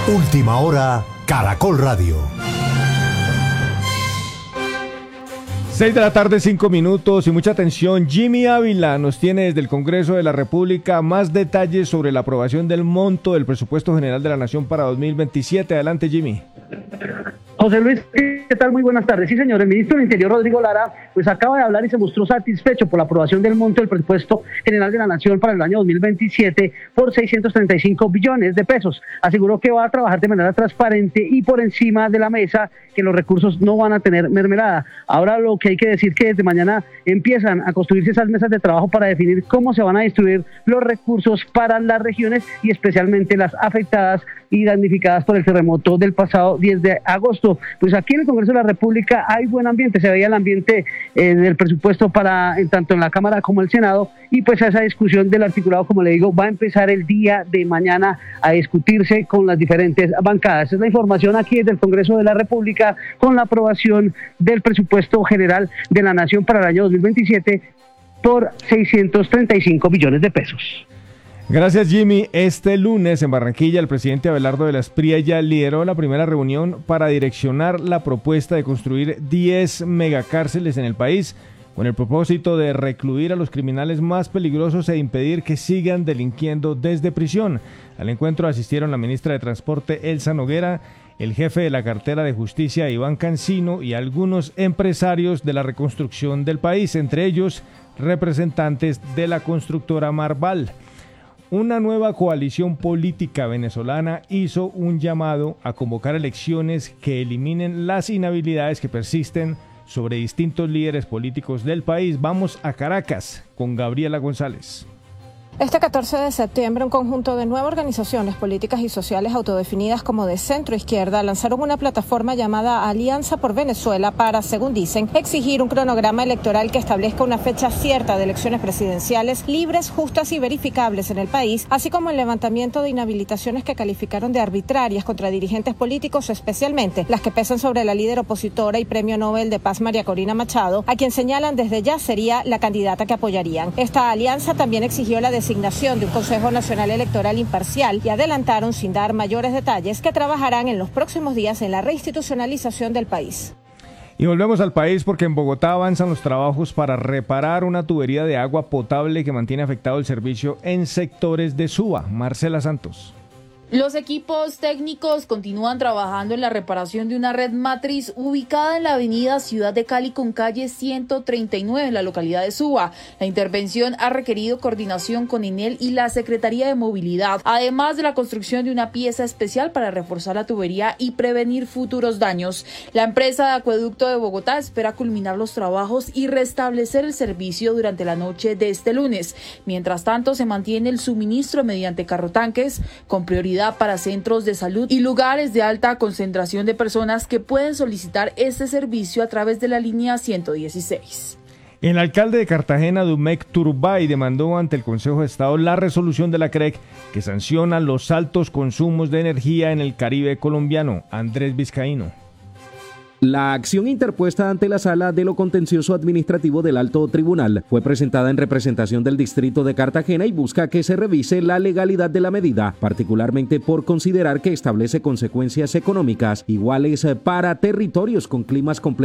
Última hora, Caracol Radio. 6 de la tarde, 5 minutos y mucha atención. Jimmy Ávila nos tiene desde el Congreso de la República más detalles sobre la aprobación del monto del presupuesto general de la Nación para 2027. Adelante, Jimmy. José Luis, ¿qué tal? Muy buenas tardes. Sí, señor, el ministro del Interior, Rodrigo Lara, pues acaba de hablar y se mostró satisfecho por la aprobación del monto del presupuesto general de la Nación para el año 2027 por 635 billones de pesos. Aseguró que va a trabajar de manera transparente y por encima de la mesa, que los recursos no van a tener mermelada. Ahora lo que hay que decir que desde mañana empiezan a construirse esas mesas de trabajo para definir cómo se van a distribuir los recursos para las regiones y especialmente las afectadas y damnificadas por el terremoto del pasado 10 de agosto. Pues aquí en el Congreso de la República hay buen ambiente, se veía el ambiente del presupuesto para tanto en la Cámara como el Senado, y pues esa discusión del articulado, como le digo, va a empezar el día de mañana a discutirse con las diferentes bancadas. Esa es la información aquí desde el Congreso de la República con la aprobación del presupuesto general de la Nación para el año 2027 por 635 billones de pesos. Gracias, Jimmy. Este lunes en Barranquilla el presidente Abelardo de la Espriella lideró la primera reunión para direccionar la propuesta de construir 10 megacárceles en el país con el propósito de recluir a los criminales más peligrosos e impedir que sigan delinquiendo desde prisión. Al encuentro asistieron la ministra de Transporte Elsa Noguera, el jefe de la cartera de Justicia Iván Cancino y algunos empresarios de la reconstrucción del país, entre ellos representantes de la constructora Marval. Una nueva coalición política venezolana hizo un llamado a convocar elecciones que eliminen las inhabilidades que persisten sobre distintos líderes políticos del país. Vamos a Caracas con Gabriela González. Este 14 de septiembre, un conjunto de 9 organizaciones políticas y sociales autodefinidas como de centro-izquierda lanzaron una plataforma llamada Alianza por Venezuela para, según dicen, exigir un cronograma electoral que establezca una fecha cierta de elecciones presidenciales libres, justas y verificables en el país, así como el levantamiento de inhabilitaciones que calificaron de arbitrarias contra dirigentes políticos, especialmente las que pesan sobre la líder opositora y Premio Nobel de Paz María Corina Machado, a quien señalan desde ya sería la candidata que apoyarían. Esta alianza también exigió la designación de un Consejo Nacional Electoral imparcial y adelantaron, sin dar mayores detalles, que trabajarán en los próximos días en la reinstitucionalización del país. Y volvemos al país porque en Bogotá avanzan los trabajos para reparar una tubería de agua potable que mantiene afectado el servicio en sectores de Suba. Marcela Santos. Los equipos técnicos continúan trabajando en la reparación de una red matriz ubicada en la avenida Ciudad de Cali con calle 139 en la localidad de Suba. La intervención ha requerido coordinación con INEL y la Secretaría de Movilidad, además de la construcción de una pieza especial para reforzar la tubería y prevenir futuros daños. La empresa de acueducto de Bogotá espera culminar los trabajos y restablecer el servicio durante la noche de este lunes. Mientras tanto, se mantiene el suministro mediante carrotanques con prioridad para centros de salud y lugares de alta concentración de personas que pueden solicitar este servicio a través de la línea 116. El alcalde de Cartagena, Dumec Turbay, demandó ante el Consejo de Estado la resolución de la CREC que sanciona los altos consumos de energía en el Caribe colombiano. Andrés Vizcaíno. La acción interpuesta ante la Sala de lo Contencioso Administrativo del Alto Tribunal fue presentada en representación del Distrito de Cartagena y busca que se revise la legalidad de la medida, particularmente por considerar que establece consecuencias económicas iguales para territorios con climas completamente